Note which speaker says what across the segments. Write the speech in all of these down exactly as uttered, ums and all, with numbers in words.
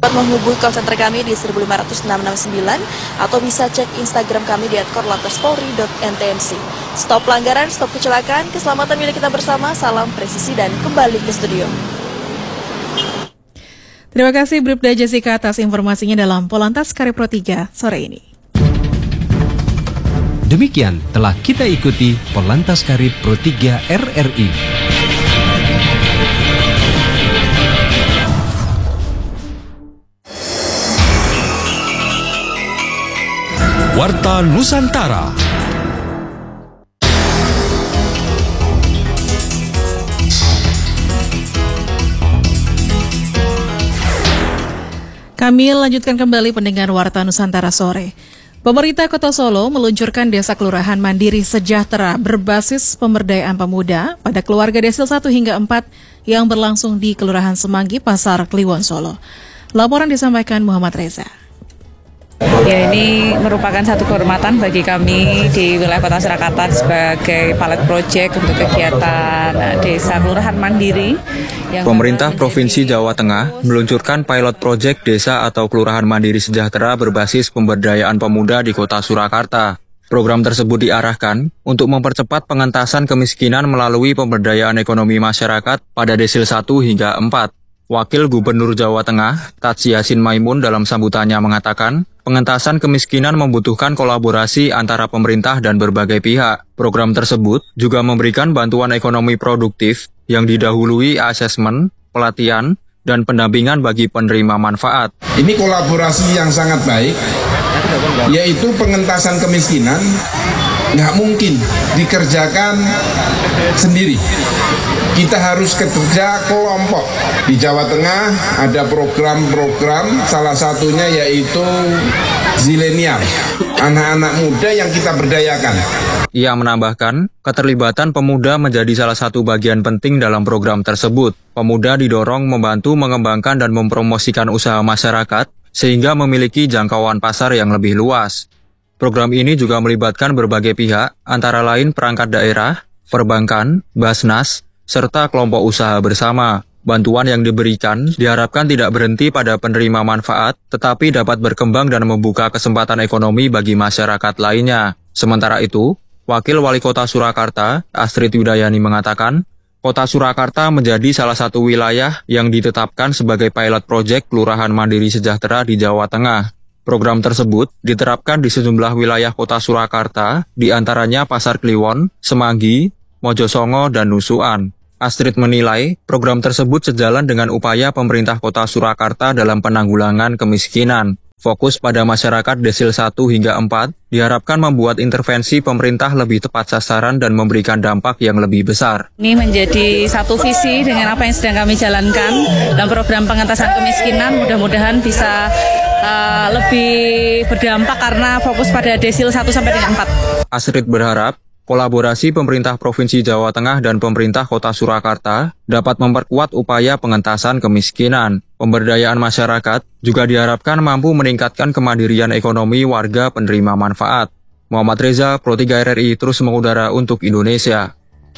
Speaker 1: Dapat menghubungi call center kami di seribu lima ratus enam enam sembilan atau bisa cek Instagram kami di at korlantas polri dot n t m c. Stop pelanggaran, stop kecelakaan, keselamatan milik kita bersama, salam presisi dan kembali ke studio.
Speaker 2: Terima kasih Bribda Jessica atas informasinya dalam Polantas Karib Pro tiga sore ini.
Speaker 3: Demikian telah kita ikuti Polantas Karib Pro tiga R R I. Warta Nusantara.
Speaker 2: Kami lanjutkan kembali pendengar Warta Nusantara sore. Pemerintah Kota Solo meluncurkan Desa Kelurahan Mandiri Sejahtera berbasis pemberdayaan pemuda pada keluarga desil satu hingga empat yang berlangsung di Kelurahan Semanggi, Pasar Kliwon, Solo. Laporan disampaikan Muhammad Reza.
Speaker 4: Ya, ini merupakan satu kehormatan bagi kami di wilayah Kota Surakarta sebagai pilot project untuk kegiatan Desa Kelurahan Mandiri. Yang
Speaker 5: Pemerintah Provinsi Jawa Tengah meluncurkan pilot project Desa atau Kelurahan Mandiri Sejahtera berbasis pemberdayaan pemuda di Kota Surakarta. Program tersebut diarahkan untuk mempercepat pengentasan kemiskinan melalui pemberdayaan ekonomi masyarakat pada desil satu hingga empat. Wakil Gubernur Jawa Tengah, Tatsi Yasin Maimun dalam sambutannya mengatakan, pengentasan kemiskinan membutuhkan kolaborasi antara pemerintah dan berbagai pihak. Program tersebut juga memberikan bantuan ekonomi produktif yang didahului asesmen, pelatihan, dan pendampingan bagi penerima manfaat.
Speaker 6: Ini kolaborasi yang sangat baik, yaitu pengentasan kemiskinan nggak mungkin dikerjakan sendiri. Kita harus kerja kelompok. Di Jawa Tengah ada program-program, salah satunya yaitu Zilenial, anak-anak muda yang kita berdayakan.
Speaker 5: Ia menambahkan, keterlibatan pemuda menjadi salah satu bagian penting dalam program tersebut. Pemuda didorong membantu mengembangkan dan mempromosikan usaha masyarakat, sehingga memiliki jangkauan pasar yang lebih luas. Program ini juga melibatkan berbagai pihak, antara lain perangkat daerah, perbankan, Basnas, serta kelompok usaha bersama. Bantuan yang diberikan diharapkan tidak berhenti pada penerima manfaat, tetapi dapat berkembang dan membuka kesempatan ekonomi bagi masyarakat lainnya. Sementara itu, Wakil Wali Kota Surakarta, Astrid Widayani mengatakan, Kota Surakarta menjadi salah satu wilayah yang ditetapkan sebagai pilot project Kelurahan Mandiri Sejahtera di Jawa Tengah. Program tersebut diterapkan di sejumlah wilayah Kota Surakarta, di antaranya Pasar Kliwon, Semanggi, Mojosongo, dan Nusuan. Astrid menilai program tersebut sejalan dengan upaya pemerintah Kota Surakarta dalam penanggulangan kemiskinan. Fokus pada masyarakat desil satu hingga empat diharapkan membuat intervensi pemerintah lebih tepat sasaran dan memberikan dampak yang lebih besar.
Speaker 4: Ini menjadi satu visi dengan apa yang sedang kami jalankan dalam program pengentasan kemiskinan, mudah-mudahan bisa uh, lebih berdampak karena fokus pada desil satu sampai dengan empat.
Speaker 5: Astrid berharap kolaborasi pemerintah Provinsi Jawa Tengah dan pemerintah Kota Surakarta dapat memperkuat upaya pengentasan kemiskinan. Pemberdayaan masyarakat juga diharapkan mampu meningkatkan kemandirian ekonomi warga penerima manfaat. Muhammad Reza, Pro tiga R R I, terus mengudara untuk Indonesia.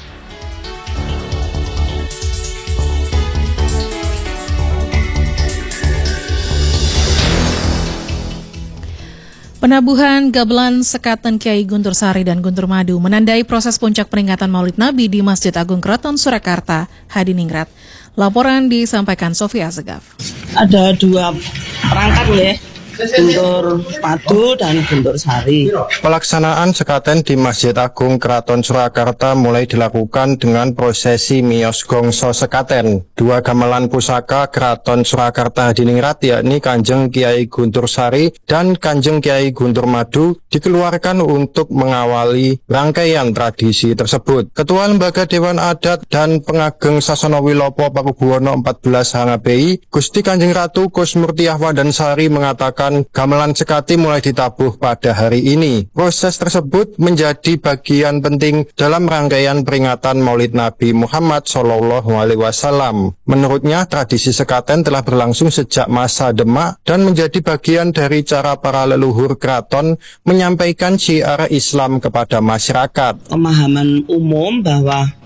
Speaker 2: Penabuhan gamelan Sekaten Kiai Guntur Sari dan Guntur Madu menandai proses puncak peringatan Maulid Nabi di Masjid Agung Keraton Surakarta, Hadiningrat. Laporan disampaikan Sofia Segaf.
Speaker 7: Ada dua perangkat ya, Guntur Madu dan Guntur Sari.
Speaker 8: Pelaksanaan sekaten di Masjid Agung Keraton Surakarta mulai dilakukan dengan prosesi miyos gongso sekaten. Dua gamelan pusaka Keraton Surakarta Hadiningrat yakni Kanjeng Kiai Guntur Sari dan Kanjeng Kiai Guntur Madu dikeluarkan untuk mengawali rangkaian tradisi tersebut. Ketua Lembaga Dewan Adat dan Pengageng Sasana Wilopo Pakubuwono empat belas H P I, Gusti Kanjeng Ratu Kusmurtiah Wandansari mengatakan gamelan sekati mulai ditabuh pada hari ini. Proses tersebut menjadi bagian penting dalam rangkaian peringatan Maulid Nabi Muhammad Shallallahu Alaihi Wasallam. Menurutnya, tradisi sekaten telah berlangsung sejak masa Demak dan menjadi bagian dari cara para leluhur keraton menyampaikan syiar Islam kepada masyarakat.
Speaker 7: Pemahaman umum bahwa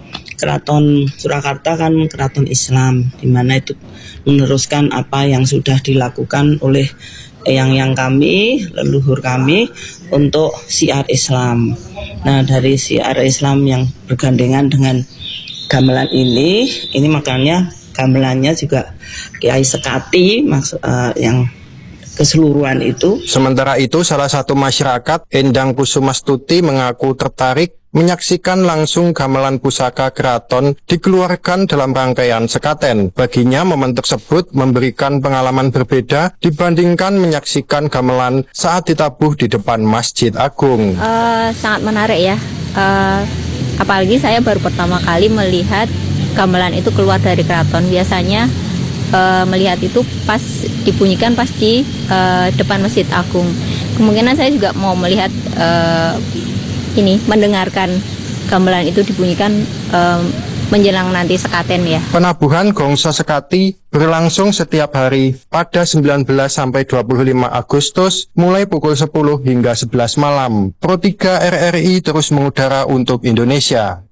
Speaker 7: Keraton Surakarta kan keraton Islam, di mana itu meneruskan apa yang sudah dilakukan oleh yang-yang kami, leluhur kami untuk syiar Islam. Nah, dari syiar Islam yang bergandengan dengan gamelan ini, ini makanya gamelannya juga Kiai Sekati maksud uh, yang keseluruhan itu.
Speaker 8: Sementara itu, salah satu masyarakat, Endang Kusumastuti, mengaku tertarik menyaksikan langsung gamelan pusaka keraton dikeluarkan dalam rangkaian sekaten. Baginya, momen tersebut memberikan pengalaman berbeda dibandingkan menyaksikan gamelan saat ditabuh di depan Masjid Agung.
Speaker 9: Uh, sangat menarik ya, uh, apalagi saya baru pertama kali melihat gamelan itu keluar dari keraton. Biasanya uh, melihat itu pas dibunyikan pas di uh, depan Masjid Agung. Kemungkinan saya juga mau melihat uh, ini mendengarkan gamelan itu dibunyikan um, menjelang nanti sekaten ya.
Speaker 8: Penabuhan gongso sekati berlangsung setiap hari pada sembilan belas sampai dua puluh lima Agustus mulai pukul sepuluh hingga sebelas malam. Pro tiga R R I terus mengudara untuk Indonesia.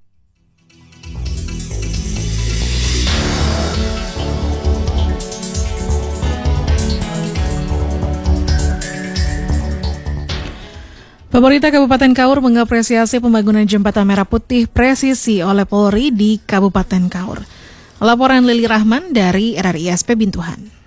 Speaker 2: Pemerintah Kabupaten Kaur mengapresiasi pembangunan jembatan merah putih presisi oleh Polri di Kabupaten Kaur. Laporan Lili Rahman dari R R I S P Bintuhan.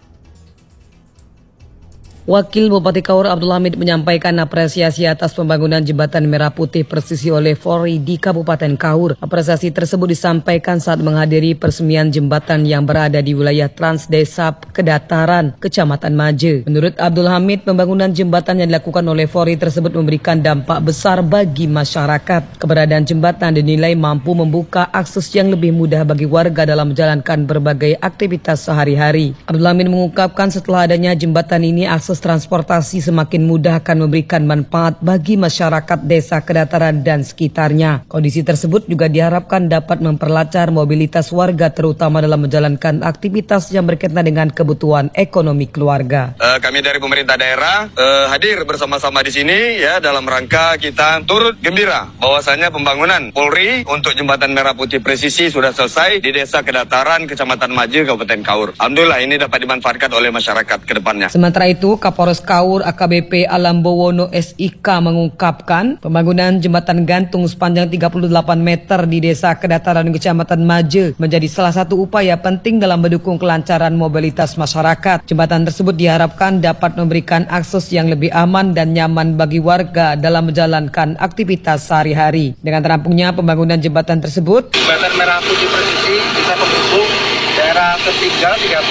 Speaker 10: Wakil Bupati Kaur Abdul Hamid menyampaikan apresiasi atas pembangunan jembatan merah putih presisi oleh Polri di Kabupaten Kaur. Apresiasi tersebut disampaikan saat menghadiri peresmian jembatan yang berada di wilayah Transdesa Kedataran, Kecamatan Maje. Menurut Abdul Hamid, pembangunan jembatan yang dilakukan oleh Polri tersebut memberikan dampak besar bagi masyarakat. Keberadaan jembatan dinilai mampu membuka akses yang lebih mudah bagi warga dalam menjalankan berbagai aktivitas sehari-hari. Abdul Hamid mengungkapkan setelah adanya jembatan ini, akses transportasi semakin mudah akan memberikan manfaat bagi masyarakat desa Kedataran dan sekitarnya. Kondisi tersebut juga diharapkan dapat memperlancar mobilitas warga terutama dalam menjalankan aktivitas yang berkaitan dengan kebutuhan ekonomi keluarga.
Speaker 11: Uh, kami dari pemerintah daerah uh, hadir bersama-sama di sini ya dalam rangka kita turut gembira bahwasanya pembangunan Polri untuk jembatan merah putih presisi sudah selesai di desa Kedataran, Kecamatan Maje, Kabupaten Kaur. Alhamdulillah ini dapat dimanfaatkan oleh masyarakat ke depannya.
Speaker 10: Sementara itu, Kapolres Kaur A K B P Alambowono S I K mengungkapkan pembangunan jembatan gantung sepanjang tiga puluh delapan meter di desa Kedataran Kecamatan Maje menjadi salah satu upaya penting dalam mendukung kelancaran mobilitas masyarakat. Jembatan tersebut diharapkan dapat memberikan akses yang lebih aman dan nyaman bagi warga dalam menjalankan aktivitas sehari-hari. Dengan terampungnya pembangunan jembatan tersebut,
Speaker 12: jembatan merah putih presisi bisa menghubung daerah tertinggal tiga P.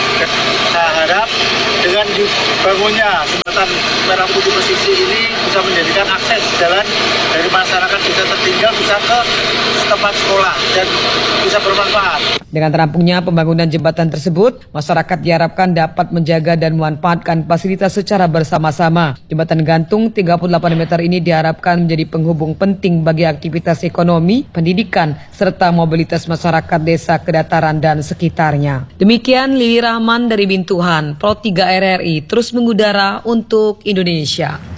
Speaker 12: Saya harap dengan dibangunnya jembatan merah putih presisi ini bisa menjadikan akses jalan dari masyarakat desa tertinggal bisa ke tempat sekolah dan bisa bermanfaat.
Speaker 10: Dengan terampungnya pembangunan jembatan tersebut, masyarakat diharapkan dapat menjaga dan memanfaatkan fasilitas secara bersama-sama. Jembatan gantung tiga puluh delapan meter ini diharapkan menjadi penghubung penting bagi aktivitas ekonomi, pendidikan, serta mobilitas masyarakat desa Kedataran dan sekitarnya. Demikian Lili Rahman dari Bintuhan, Pro tiga R R I terus mengudara untuk Indonesia.